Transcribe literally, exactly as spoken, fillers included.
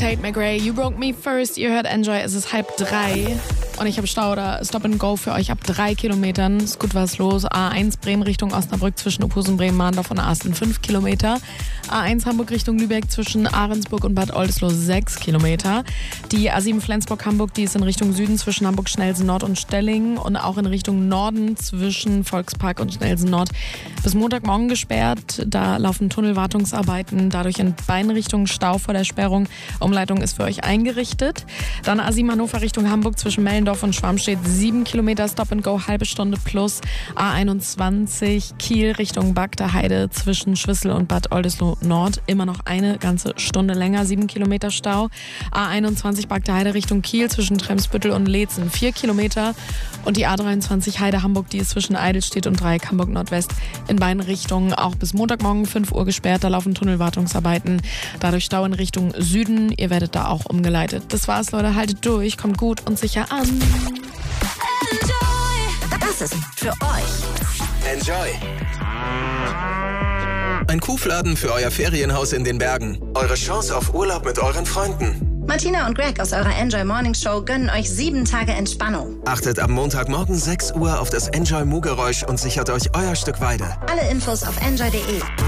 Tate McRae, You Broke Me First. Ihr hört Enjoy, es ist halb drei. Und ich habe Stau oder Stop and Go für euch ab drei Kilometern. Ist gut was los. A eins Bremen Richtung Osnabrück zwischen Opusen, Bremen, Mahndorf und Asten fünf Kilometer. A eins Hamburg Richtung Lübeck zwischen Ahrensburg und Bad Oldesloe sechs Kilometer. Die A sieben Flensburg-Hamburg, die ist in Richtung Süden zwischen Hamburg-Schnellsen Nord und Stellingen und auch in Richtung Norden zwischen Volkspark und Schnellsen Nord bis Montagmorgen gesperrt. Da laufen Tunnelwartungsarbeiten, dadurch in beiden Richtungen Stau vor der Sperrung. Umleitung ist für euch eingerichtet. Dann A sieben Hannover Richtung Hamburg zwischen Mellendorf und Schwarmstedt sieben Kilometer Stop and Go, halbe Stunde plus. A einundzwanzig Kiel Richtung Bagda Heide zwischen Schwissel und Bad Oldesloe Nord immer noch eine ganze Stunde länger, sieben Kilometer Stau. A einundzwanzig Bagda Heide Richtung Kiel zwischen Tremsbüttel und Leetzen vier Kilometer. Und die A dreiundzwanzig Heide Hamburg, die ist zwischen Eidelstedt und Dreieck Hamburg Nordwest in beiden Richtungen auch bis Montagmorgen fünf Uhr gesperrt. Da laufen Tunnelwartungsarbeiten, dadurch Stau in Richtung Süden. Ihr werdet da auch umgeleitet. Das war's, Leute. Haltet durch, kommt gut und sicher an. Enjoy. Das ist für euch. Enjoy. Ein Kuhfladen für euer Ferienhaus in den Bergen. Eure Chance auf Urlaub mit euren Freunden. Martina und Greg aus eurer Enjoy Morning Show gönnen euch sieben Tage Entspannung. Achtet am Montagmorgen sechs Uhr auf das Enjoy Mu-Geräusch und sichert euch euer Stück Weide. Alle Infos auf enjoy punkt de.